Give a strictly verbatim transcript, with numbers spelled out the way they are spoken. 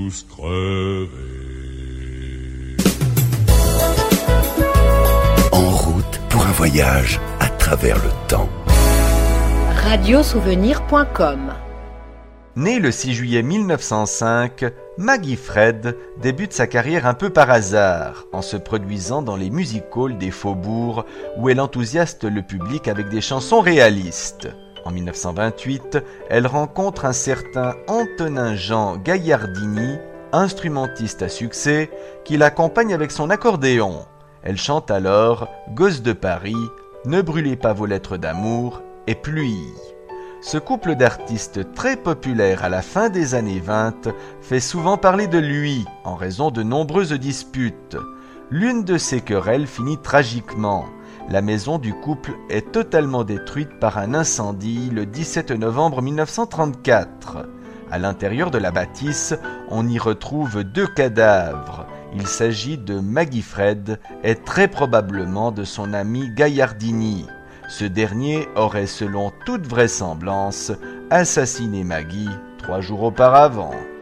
tous crever. En route pour un voyage à travers le temps. radiosouvenir point com. Née le six juillet mille neuf cent cinq, Maggie Fred débute sa carrière un peu par hasard, en se produisant dans les music-halls des faubourgs où elle enthousiaste le public avec des chansons réalistes. En mille neuf cent vingt-huit, elle rencontre un certain Antonin-Jean Gaillardini, instrumentiste à succès, qui l'accompagne avec son accordéon. Elle chante alors « Gosse de Paris »,« Ne brûlez pas vos lettres d'amour » et « Pluie ». Ce couple d'artistes très populaire à la fin des années vingt fait souvent parler de lui en raison de nombreuses disputes. L'une de ces querelles finit tragiquement. La maison du couple est totalement détruite par un incendie le dix-sept novembre mille neuf cent trente-quatre. À l'intérieur de la bâtisse, on y retrouve deux cadavres. Il s'agit de Maggie Fred et très probablement de son ami Gaillardini. Ce dernier aurait, selon toute vraisemblance, assassiné Maggie trois jours auparavant.